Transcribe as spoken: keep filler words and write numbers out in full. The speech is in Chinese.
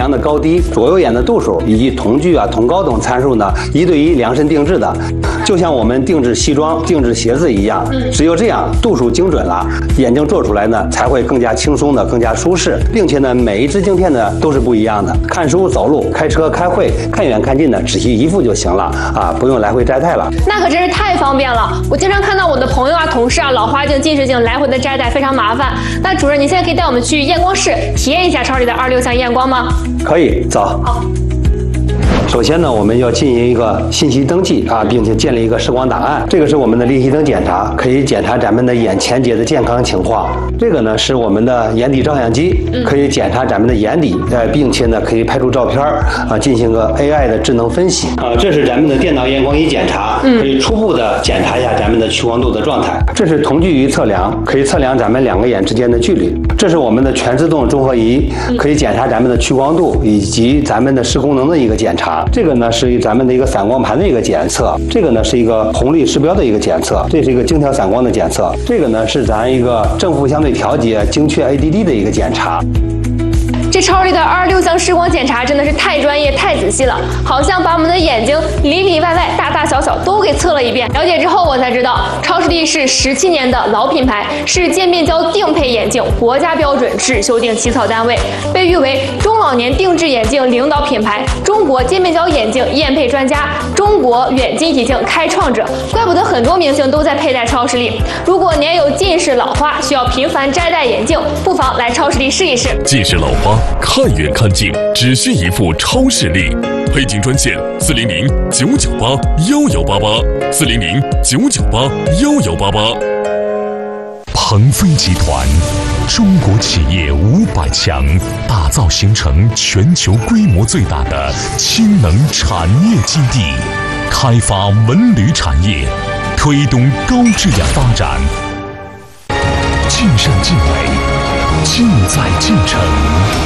量的高低、左右眼的度数以及瞳距啊、瞳高等参数呢，一对一量身定制的，就像我们定制西装、定制鞋子一样。只有这样度数精准了，眼镜做出来呢才会更加轻松的、更加舒适，并且呢每一只镜片呢都是不一样的。看书、走路、开车、开会，看远看近的只需一副就行了啊，不用来回摘戴了。 那可真是太方便了！我经常看到我的朋友啊、同事啊，老花镜、近视镜来回的摘戴，非常麻烦。那主任，你现在可以带我们去验光室体验一下超丽的二六项验光吗？ 可以，走。 好。 首先呢，我们要进行一个信息登记啊，并且建立一个视光档案。这个是我们的立体灯检查，可以检查咱们的眼前节的健康情况。这个呢是我们的眼底照相机，可以检查咱们的眼底，呃，并且呢可以拍出照片啊，进行个 A I 的智能分析啊。这是咱们的电脑验光仪检查，可以初步的检查一下咱们的屈光度的状态。这是瞳距仪测量，可以测量咱们两个眼之间的距离。这是我们的全自动综合仪，可以检查咱们的屈光度以及咱们的视功能的一个检查。这个呢是咱们的一个散光盘的一个检测，这个呢是一个红绿视标的一个检测，这是一个精调散光的检测，这个呢是咱一个正负相对调节精确 A D D 的一个检查。 这超丽的二六项视光检查真的是太专业、太仔细了，好像把我们的眼睛里里外外、大大小小都给测了一遍。了解之后，我才知道超视力是十七年的老品牌，是渐变焦定配眼镜国家标准质修订起草单位，被誉为中老年定制眼镜领导品牌、中国渐变焦眼镜验配专家、中国远近体镜开创者。怪不得很多明星都在佩戴超视力。如果您有近视老花，需要频繁摘戴眼镜，不妨来超视力试一试。 近视老花看远看近，只需一副超视力。配镜专线：四零零九九八幺幺八八，四零零九九八幺幺八八。鹏飞集团，中国企业五百强，打造形成全球规模最大的氢能产业基地，开发文旅产业，推动高质量发展。尽善尽美，尽在尽诚。